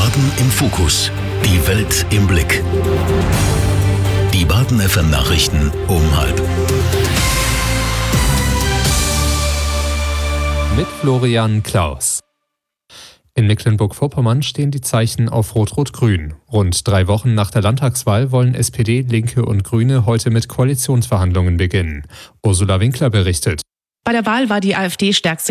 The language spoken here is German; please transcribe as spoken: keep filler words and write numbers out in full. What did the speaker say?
Baden im Fokus. Die Welt im Blick. Die Baden F M Nachrichten um halb. Mit Florian Klaus. In Mecklenburg-Vorpommern stehen die Zeichen auf Rot-Rot-Grün. Rund drei Wochen nach der Landtagswahl wollen S P D, Linke und Grüne heute mit Koalitionsverhandlungen beginnen. Ursula Winkler berichtet. Bei der Wahl war die AfD stärkste